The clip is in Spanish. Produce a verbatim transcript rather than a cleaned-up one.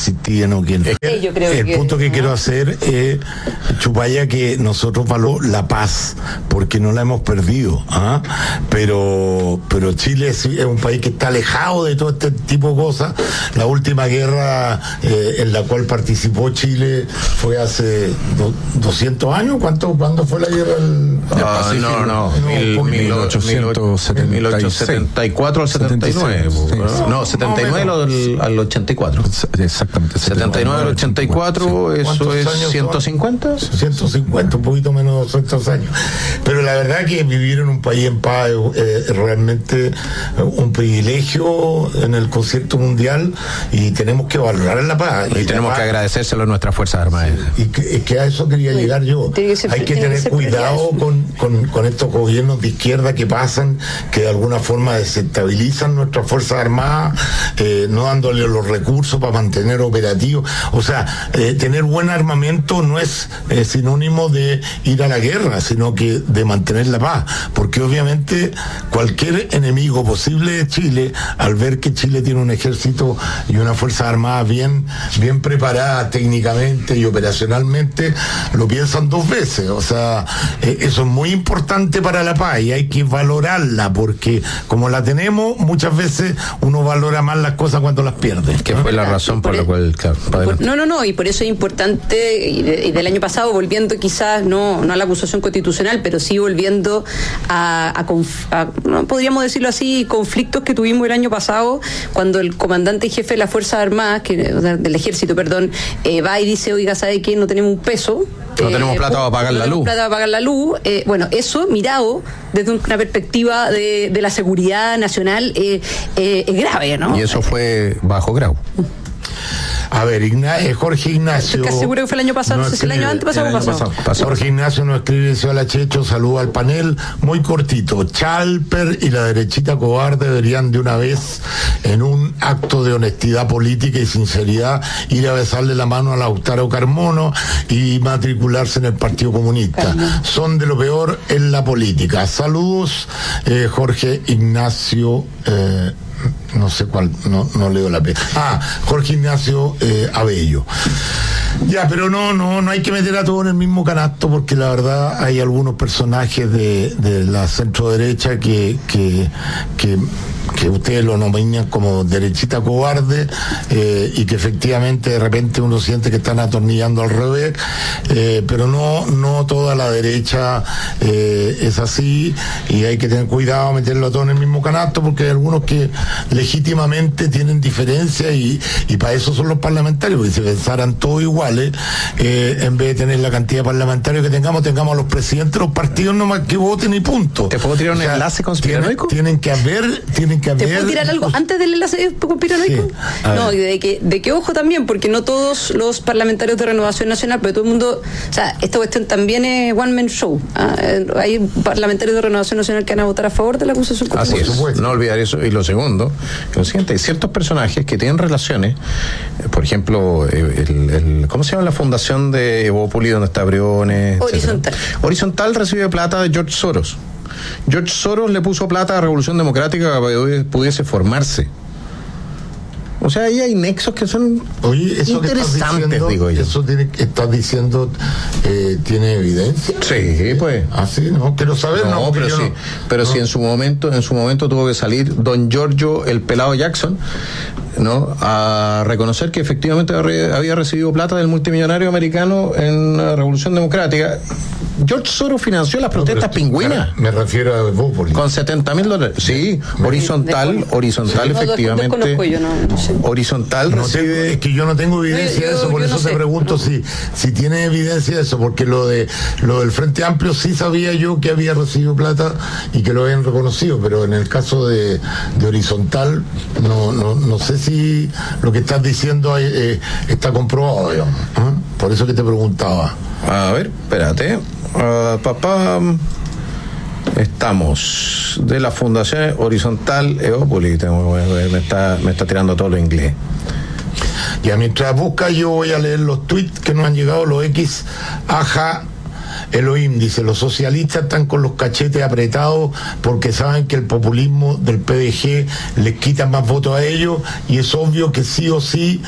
insistían o quién. Sí, yo creo el que, punto que ¿no? quiero hacer es, Chupaya, que nosotros valoramos la paz, porque no la hemos perdido, ¿ah? pero pero Chile es, es un país que está alejado de todo este tipo de cosas. La última guerra eh, en la cual participó Chile fue hace do, doscientos años. ¿Cuánto, ¿Cuándo fue la guerra del Ah, Pacífico? no, no, No, mil, por- mil ochocientos setenta y cuatro al setenta y nueve. setenta y seis, ¿no? sí. No, setenta y nueve al, al ochenta y cuatro. Exactamente. setenta y nueve al ochenta y cuatro, eso ¿Cuántos es años son? ciento cincuenta. ciento cincuenta, un poquito menos de doscientos años. Pero la verdad que vivir en un país en paz es, es realmente un privilegio en el concierto mundial, y tenemos que valorar la paz. Y tenemos que agradecérselo a nuestras Fuerzas Armadas. Y que, es que a eso quería llegar yo. Tiene que ser- Hay que tiene que tener ser cuidado prioridad. con, con, con estos gobiernos de izquierda que pasan, que de alguna forma desestabilizan nuestras Fuerzas Armadas, eh, no dándole los recursos para mantener operativos. O sea, eh, tener buen armamento no es eh, sinónimo de ir a la guerra, sino que de mantener la paz. Porque obviamente cualquier enemigo posible de Chile, al ver que Chile tiene un ejército y una Fuerza Armada bien, bien preparada técnicamente y operacionalmente, lo piensan dos veces. O sea, eh, eso es muy importante para la paz y hay que valorarla, porque como la tenemos, muchas veces uno valora más las cosas cuando las pierde. Que fue la razón por la cual, claro, para Por- adelante. no, no, no, y por eso es importante, y, de- y del año pasado, volviendo quizás, no, no a la acusación constitucional, pero sí volviendo a, a, conf- a- no podríamos decirlo así, conflictos que tuvimos el año pasado, cuando el comandante y jefe de las Fuerzas Armadas, que, o sea, del Ejército, perdón, eh, va y dice, oiga, ¿sabe qué? No tenemos un peso. No tenemos plata para pagar no la tenemos luz. plata para pagar la luz. Eh, bueno, eso mirado desde una perspectiva de, de la seguridad nacional eh, eh, es grave, ¿no? Y eso fue bajo grado. A ver, Igna- eh, Jorge Ignacio. Estoy casi seguro que fue el año pasado, no sé si el año antes pasado o pasado. Pasó. Jorge Ignacio nos escribe: hola Checho, saludo al panel, muy cortito. Chalper y la derechita cobarde deberían de una vez, en un acto de honestidad política y sinceridad, ir a besarle la mano a Lautaro Carmona y matricularse en el Partido Comunista. Carmona. Son de lo peor en la política. Saludos, eh, Jorge Ignacio. Eh, no sé cuál, no, no leo la P. Ah, Jorge Ignacio eh, Abello. Ya, pero no, no, no hay que meter a todo en el mismo canasto, porque la verdad hay algunos personajes de, de la centro derecha que, que, que que ustedes lo nominan como derechita cobarde, eh, y que efectivamente de repente uno siente que están atornillando al revés, eh, pero no no toda la derecha eh, es así, y hay que tener cuidado, meterlo a todo en el mismo canasto, porque hay algunos que legítimamente tienen diferencias, y, y para eso son los parlamentarios, porque si pensaran todos iguales, eh, en vez de tener la cantidad de parlamentarios que tengamos, tengamos a los presidentes de los partidos nomás que voten y punto. ¿Te puedo tirar un O sea, enlace conspiranoico? Tienen, tienen que haber, tienen que ¿Te haber. puedo tirar algo antes del enlace conspiranoico? Sí, a No, ver. y de que, de que ojo también, porque no todos los parlamentarios de Renovación Nacional, pero todo el mundo, o sea, esta cuestión también es one man show. ¿Ah? Hay parlamentarios de Renovación Nacional que van a votar a favor de la acusación Así es, constitucional. no olvidar eso. Y lo segundo, lo siguiente, hay ciertos personajes que tienen relaciones, eh, por ejemplo, eh, el, el- ¿cómo se llama la fundación de Evópoli, donde está Briones? Horizontal. etcétera? Horizontal recibe plata de George Soros. George Soros le puso plata a Revolución Democrática para que pudiese formarse. O sea, ahí hay nexos que son Oye, eso que estás interesantes, diciendo, digo yo. eso tiene, que estás diciendo, eh, ¿tiene evidencia? Sí, pues. Ah, sí, no, quiero saber, no, No, porque pero yo sí, no- pero no. sí en su momento, en su momento tuvo que salir don Giorgio el pelado Jackson, ¿no? A reconocer que efectivamente re- había recibido plata del multimillonario americano en la Revolución Democrática. George Soros financió las protestas Pero pingüinas Me, me refiero a Evópolis. con setenta mil dólares. Sí, horizontal, horizontal, No, efectivamente. desconozco yo, no, no sé. Horizontal No tengo- recibe. es que yo no tengo evidencia Yo- de eso, yo- por yo eso no te sé, pregunto no. si si tiene evidencia de eso, porque lo de lo del Frente Amplio sí sabía yo que había recibido plata y que lo habían reconocido, pero en el caso de, de Horizontal no, no no sé si lo que estás diciendo ahí, eh, está comprobado, digamos. ¿Ah? Por eso que te preguntaba. A ver, espérate. Ah, papá. Estamos de la Fundación Horizontal Evópoli. Tengo- Me está, me está tirando todo lo inglés. Ya mientras busca, yo voy a leer los tweets que nos han llegado, los X. Aja Elohim dice: los socialistas están con los cachetes apretados porque saben que el populismo del P D G les quita más votos a ellos, y es obvio que sí o sí